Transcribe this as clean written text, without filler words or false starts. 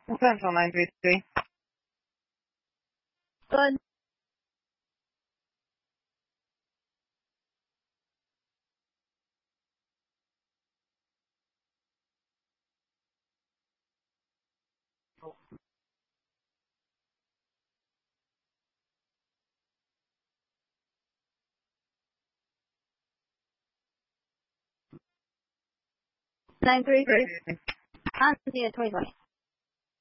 Central 933. Good. Nine three three. On the 2020.